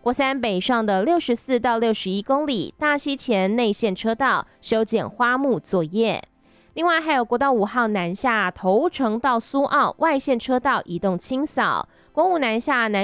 国三北上的64到61公里大溪前内线车道修剪花木作业。另外还有国道5号南下头城到苏澳外线车道移动清扫，国5南下南